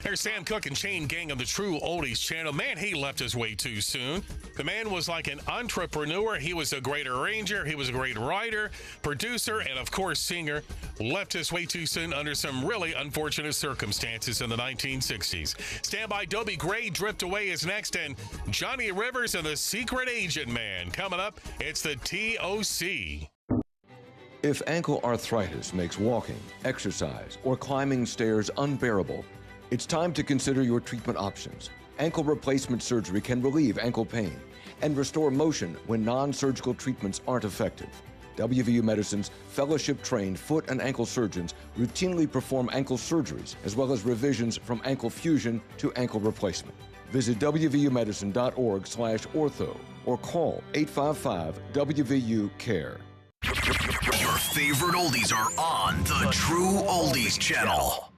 There's Sam Cooke and Chain Gang on the True Oldies channel. Man, he left us way too soon. The man was like an entrepreneur. He was a great arranger. He was a great writer, producer, and of course, singer. Left us way too soon under some really unfortunate circumstances in the 1960s. Stand by. Dobie Gray, Drift Away is next, and Johnny Rivers and the Secret Agent Man. Coming up, it's the TOC. If ankle arthritis makes walking, exercise, or climbing stairs unbearable, it's time to consider your treatment options. Ankle replacement surgery can relieve ankle pain and restore motion when non-surgical treatments aren't effective. WVU Medicine's fellowship-trained foot and ankle surgeons routinely perform ankle surgeries as well as revisions from ankle fusion to ankle replacement. Visit wvumedicine.org/ortho or call 855-WVU-CARE. Your favorite oldies are on the True Oldies channel.